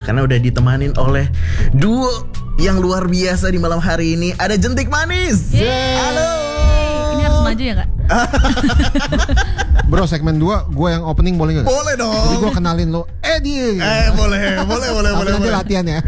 karena udah ditemanin oleh duo yang luar biasa di malam hari ini. Ada Jentik Manis. Halo. Ini harus maju ya, Kak? Bro, segmen 2 gue yang opening boleh gak? Boleh dong. Jadi gue kenalin lo Eddie. Boleh. Tapi nanti latihan ya.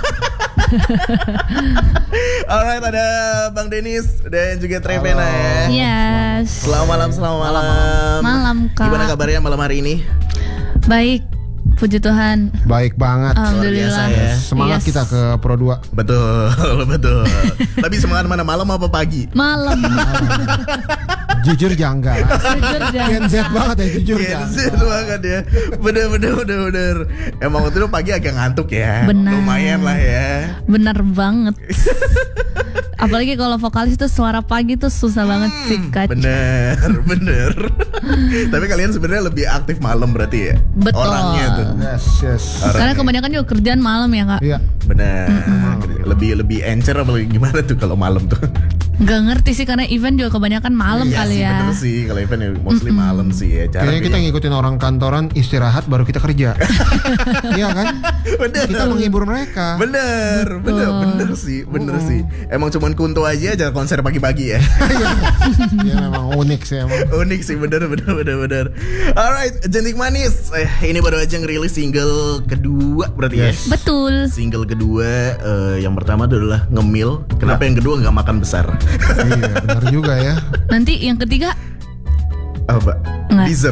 Alright, ada Bang Denis dan juga Trevena ya. Yes. Selamat malam. Malam, Kak. Gimana kabarnya malam hari ini? Baik, puji Tuhan. Baik banget. Alhamdulillah. Luar biasa ya. Semangat kita ke Pro 2. Betul. Tapi semangat mana, malam apa pagi? Malam. Jujur janggal. Gen Z banget ya, jujur Gen Z janggal. banget ya. Bener. Emang waktu itu pagi agak ngantuk ya. Benar. Lumayan lah ya. Bener banget. Apalagi kalau vokalis tuh suara pagi tuh susah banget sih, Kak. Bener. Tapi kalian sebenarnya lebih aktif malam berarti ya? Betul. Orangnya tuh. Yes. Karena kebanyakan juga kerjaan malam ya, Kak. Iya. Bener. Lebih encer apa gimana tuh kalau malam tuh? Gak ngerti sih, karena event juga kebanyakan malam Iya kali sih, ya. bener sih, kalau event ya mostly malam sih ya. Kayaknya kita ngikutin orang kantoran, istirahat baru kita kerja. Iya kan? Bener. Kita menghibur mereka. Bener sih. Emang cuman Kunto aja konser pagi-pagi ya. Ya memang unik sih emang. Unik sih, bener. Alright, Jentik Manis. Ini baru aja ngerilis single kedua berarti ya. Betul. Single kedua, yang pertama itu adalah Ngemil. Kenapa yang kedua nggak makan besar? Iya, benar juga ya. Nanti yang ketiga Apa? Nggak. Dessert.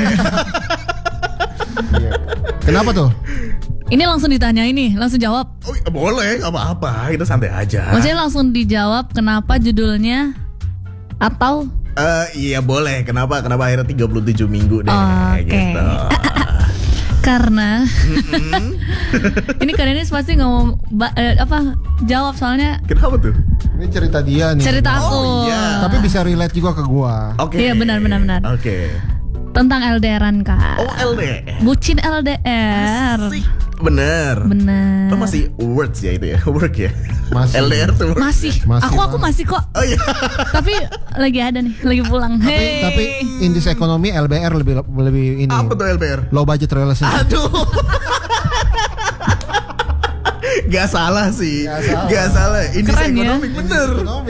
Iya. Kenapa tuh? ini langsung ditanya ini, langsung jawab. Oh, boleh, nggak apa-apa. Kita santai aja. Maksudnya langsung dijawab kenapa judulnya atau Iya boleh. Kenapa akhirnya 37 minggu deh? Oke. Gitu. Karena ini kalian ini pasti ngomong jawab soalnya Kenapa tuh? Ini cerita dia nih. cerita aku. Oh, iya. Tapi bisa relate juga ke gua. Oke. Iya, benar. Oke. Tentang LDRan, Kak. Oh, LDR. Bucin LDR. Asik. Bener. Bener. Oh, masih words ya itu ya? Work ya? Masih. LDR tuh work. Masih. Masih Aku banget. masih kok. Oh iya. Tapi lagi ada nih, lagi pulang. Hey. Tapi indis ekonomi LBR lebih ini. Apa tuh LDR? Low budget relationship. Aduh. Gak salah sih. Gak salah. Indis Keren ya. ekonomi bener.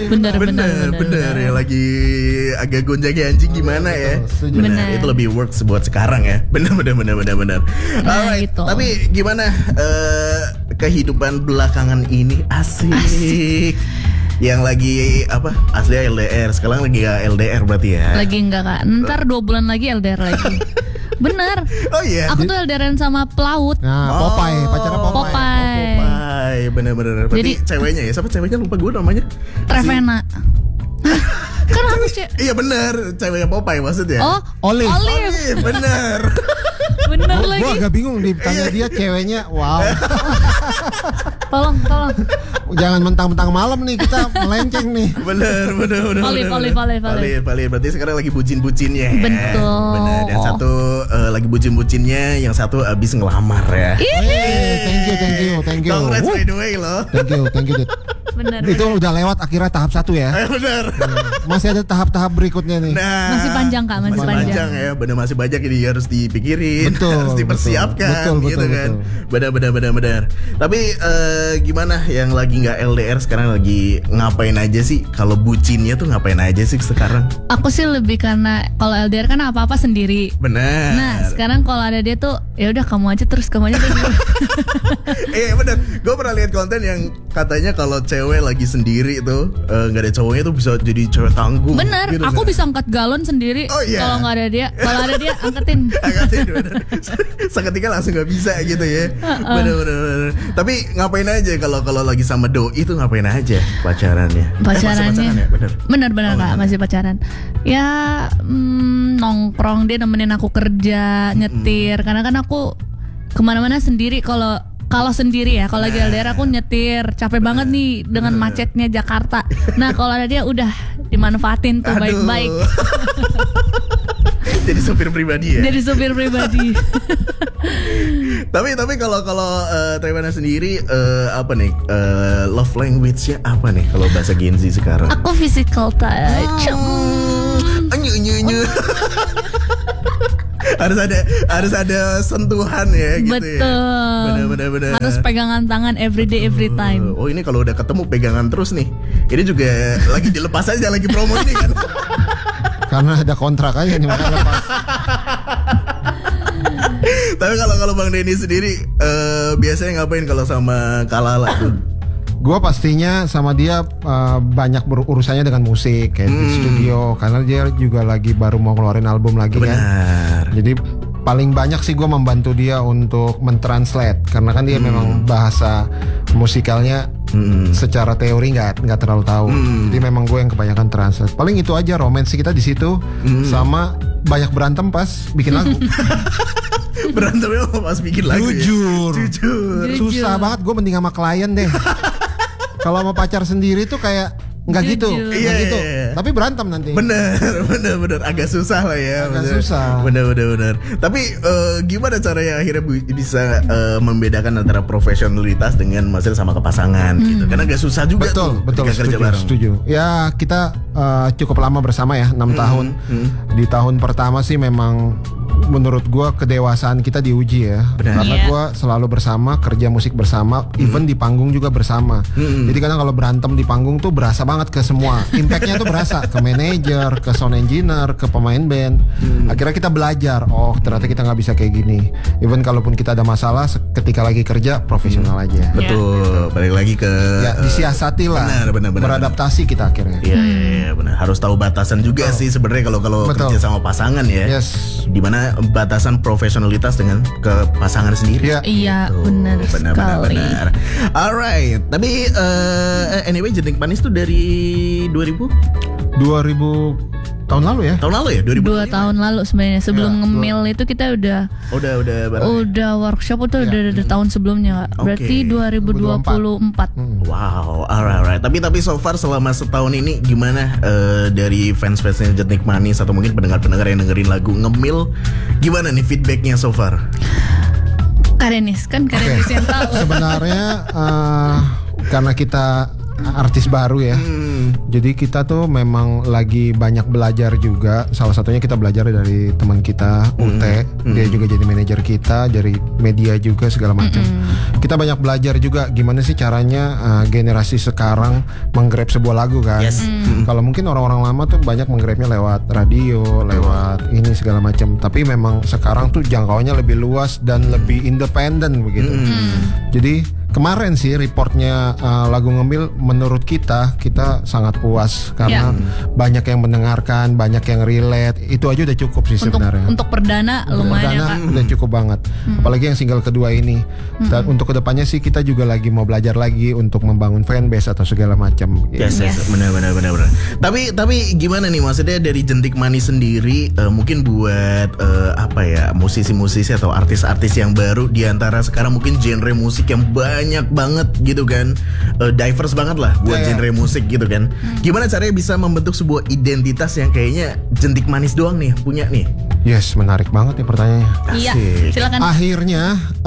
Bener. Ya lagi agak gonjang-ganjing gimana ya? Setuju. Bener. Bener. Itu lebih works buat sekarang ya. Bener. Alright. gitu. Tapi gimana kehidupan belakangan ini? Asik. Yang lagi apa? Asli LDR. Sekarang lagi gak LDR berarti ya? Lagi enggak, Kak. Ntar 2 bulan lagi LDR lagi. Bener. Oh iya. Aku tuh LDRan sama pelaut. Nah, Popeye, pacarnya Popeye. Popeye. Popeye, bener. Berarti Jadi- ceweknya ya? Siapa ceweknya? Lupa gue namanya. Trevena. Kan aku Iya bener, ceweknya Popeye maksudnya. Oh, Olive. Olive, bener. Bener Gua lagi. agak bingung ditanya dia ceweknya. Wow. Tolong. Jangan mentang-mentang malam nih kita melenceng nih. Bener. Olive. Berarti sekarang lagi bucin-bucinnya. Betul. Bener. Yang satu lagi bucin-bucinnya, yang satu abis ngelamar ya. Thank you. Congrats by the way loh. Thank you. Dit. Bener. Itu udah lewat akhirnya tahap 1 ya. Bener. Masih ada tahap-tahap berikutnya nih. Nah, Masih panjang, Kak, masih panjang. ya. Bener, masih banyak ini harus dipikirin, Betul, harus dipersiapkan betul, gitu kan. Bener. Tapi gimana yang lagi nggak LDR sekarang lagi ngapain aja sih? Kalau bucinnya tuh ngapain aja sih sekarang? Aku sih lebih karena kalau LDR kan apa-apa sendiri. Bener. Nah, sekarang kalau ada dia tuh ya udah kamu aja terus. Bener. Gue pernah lihat konten yang katanya kalau cewek lagi sendiri itu nggak ada cowoknya tuh bisa jadi cewek tangguh. Bener, gitu aku kan. bisa angkat galon sendiri. Oh, iya. Kalau nggak ada dia, kalau ada dia angkatin. Bener. Seketika langsung nggak bisa gitu ya. Bener. Tapi ngapain aja kalau lagi sama doi itu ngapain aja pacarannya? Masih pacaran ya? Bener. Bener Kak, masih pacaran. Ya nongkrong, dia nemenin aku kerja, nyetir. Karena kan aku kemana-mana sendiri. Kalau sendiri ya, kalau lagi LDR aku nyetir, capek banget nih dengan macetnya Jakarta. Nah kalau ada dia udah dimanfaatin tuh baik-baik. Jadi supir pribadi ya. Jadi supir pribadi. Tapi kalau Trevena sendiri apa nih love language-nya apa nih kalau bahasa Gen Z sekarang? Aku physical touch. Anyu. harus ada sentuhan ya gitu. Betul. Ya. Benar. Harus pegangan tangan every day every time. Oh ini kalau udah ketemu pegangan terus nih. Ini juga lagi dilepas aja, lagi promo ini kan. Karena ada kontrak aja nih makanya lepas. Tapi kalau Bang Denny sendiri biasanya ngapain kalau sama Kalala tuh? Gue pastinya sama dia banyak berurusannya dengan musik kayak di studio, karena dia juga lagi baru mau keluarin album lagi. Benar. Kan. Jadi paling banyak sih gue membantu dia untuk mentranslate, karena kan dia memang bahasa musikalnya secara teori nggak terlalu tahu. Jadi memang gue yang kebanyakan translate. Paling itu aja romance kita di situ, sama banyak berantem pas bikin lagu. Berantemnya pas bikin lagu. Jujur. Ya? Susah banget, gue mending sama klien deh. Kalau sama pacar sendiri tuh kayak nggak gitu, Iya, gitu. iya. Tapi berantem nanti. Bener, agak susah lah ya. Agak susah. Bener. Tapi gimana caranya akhirnya bisa membedakan antara profesionalitas dengan maksudnya sama kepasangan gitu? Karena agak susah juga. Betul, kerja bareng. setuju. Ya kita cukup lama bersama ya, 6 tahun. Di tahun pertama sih memang menurut gue kedewasaan kita diuji ya. Benar. Karena gue selalu bersama, kerja musik bersama, even di panggung juga bersama. Jadi kadang kalau berantem di panggung tuh berasa banget ke semua. Impactnya tuh berasa ke manajer, ke sound engineer, ke pemain band. Akhirnya kita belajar, oh ternyata kita nggak bisa kayak gini. Even kalaupun kita ada masalah, ketika lagi kerja profesional aja. Betul, balik lagi ke Ya disiasati lah, benar. beradaptasi kita akhirnya. Iya, benar. Harus tahu batasan juga sih sebenarnya kalau Betul. kerja sama pasangan ya. Yes. Dimana batasan profesionalitas dengan ke pasangan sendiri. Iya, benar sekali. Benar. Alright, tapi anyway Jentik Manis tuh dari 2000 tahun lalu ya. tahun lalu ya 2 tahun lalu sebenarnya sebelum ngemil itu kita udah bareng. workshop itu udah tahun sebelumnya Kak. Berarti 2024. Wow, alright. Tapi so far selama setahun ini gimana dari fans-fansnya Jentik Manis atau mungkin pendengar-pendengar yang dengerin lagu Ngemil, gimana nih feedbacknya so far? Karenis yang tahu. Sebenarnya karena kita artis baru ya, jadi kita tuh memang lagi banyak belajar juga. Salah satunya kita belajar dari teman kita UT, dia juga jadi manajer kita, dari media juga segala macam. Kita banyak belajar juga gimana sih caranya generasi sekarang menggrab sebuah lagu kan. Yes. Kalau mungkin orang-orang lama tuh banyak menggrabnya lewat radio, lewat ini segala macam. Tapi memang sekarang tuh jangkauannya lebih luas dan lebih independen begitu. Jadi kemarin sih reportnya lagu Ngemil menurut kita sangat puas karena banyak yang mendengarkan, banyak yang relate. Itu aja udah cukup sih sebenarnya. Untuk perdana lumayan ya Kak. Udah cukup banget. Apalagi yang single kedua ini. Dan untuk kedepannya sih kita juga lagi mau belajar lagi untuk membangun fanbase atau segala macam. Yes. Benar. Tapi gimana nih maksudnya dari Jentik Manis sendiri mungkin buat musisi-musisi atau artis-artis yang baru di antara sekarang mungkin genre musik yang banyak banget gitu kan, diverse banget lah buat genre musik gitu kan. Gimana caranya bisa membentuk sebuah identitas yang kayaknya Jentik Manis doang nih punya nih? Yes, menarik banget ya pertanyaannya. Iya, silakan. Akhirnya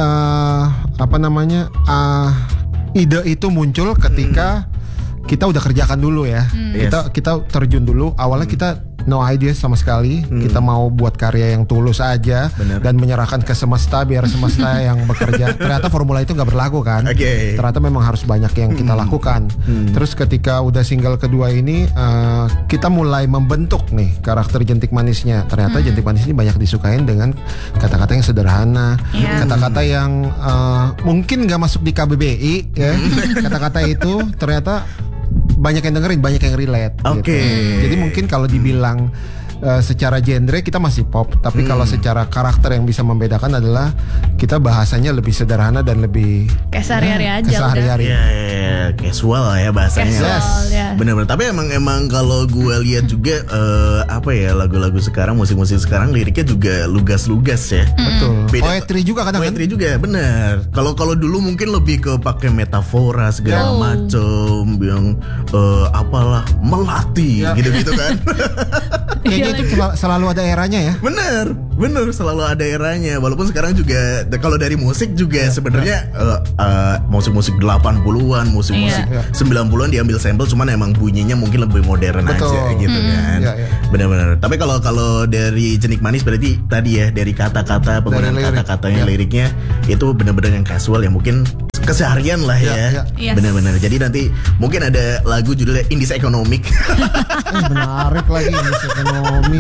ide itu muncul ketika kita udah kerjakan dulu ya. Kita terjun dulu. Awalnya kita no idea sama sekali. Kita mau buat karya yang tulus aja. Dan menyerahkan ke semesta biar semesta yang bekerja. Ternyata formula itu nggak berlaku kan. Ternyata memang harus banyak yang kita lakukan. Terus ketika udah single kedua ini kita mulai membentuk nih karakter Jentik Manisnya. Ternyata Jentik Manis ini banyak disukain dengan kata-kata yang sederhana, kata-kata yang mungkin nggak masuk di KBBI ya. Kata-kata itu ternyata banyak yang dengerin, banyak yang relate. Gitu. Jadi mungkin kalau dibilang secara genre kita masih pop, tapi kalau secara karakter yang bisa membedakan adalah kita bahasanya lebih sederhana dan lebih kayak sehari-hari aja. Kesehari-hari. Ya, casual lah ya bahasanya. Bener-bener. Tapi emang kalau gue lihat juga lagu-lagu sekarang, musik-musik sekarang liriknya juga lugas-lugas ya. Betul. Poetry juga kadang. Poetry juga, bener. Kalau dulu mungkin lebih ke pakai metafora segala macem yang melatih gitu-gitu kan. Kayaknya itu selalu ada eranya ya. Bener selalu ada eranya. Walaupun sekarang juga kalau dari musik juga sebenarnya musik-musik 80-an, musik-musik 90-an diambil sampel, cuman emang bunyinya mungkin lebih modern aja gitu kan. Benar-benar. Tapi kalau dari Jenik Manis berarti tadi ya dari kata-kata, penggunaan kata-katanya, liriknya itu benar-benar yang casual yang mungkin keseharian lah ya. Yes. Benar-benar. Jadi nanti mungkin ada lagu judulnya Indis Economic. Menarik lagi Indis Ekonomi,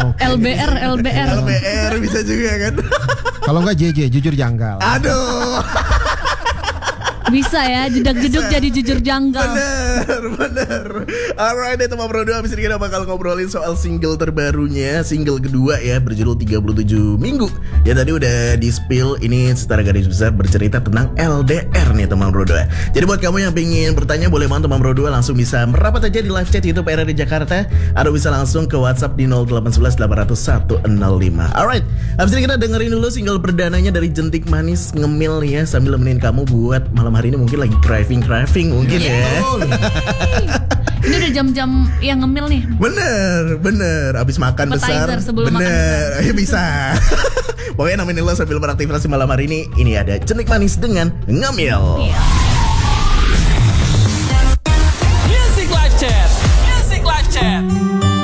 LBR bisa juga kan. Kalau enggak JJ, jujur janggal. Aduh. Bisa ya, jedak-jeduk jadi jujur janggal. Bener. Alright, teman Bro 2, abis ini kita bakal ngobrolin soal single terbarunya, single kedua ya, berjudul 37 Minggu. Ya tadi udah di spill, ini secara garis besar bercerita tentang LDR nih teman Bro 2. Jadi buat kamu yang pengen bertanya, boleh banget teman Bro 2 langsung bisa merapat aja di live chat YouTube RRI Jakarta, atau bisa langsung ke WhatsApp di 0811 800 105. Alright, abis ini kita dengerin dulu single perdananya dari Jentik Manis, Ngemil ya, sambil nemenin kamu buat malam hari ini mungkin lagi craving mungkin ya. Ini udah jam-jam yang ngemil nih. Bener. Abis makan besar. Sebelum makan. Ya bisa. Pokoknya nemenin lo sambil beraktivitas malam hari ini. Ini ada Jentik Manis dengan Ngemil.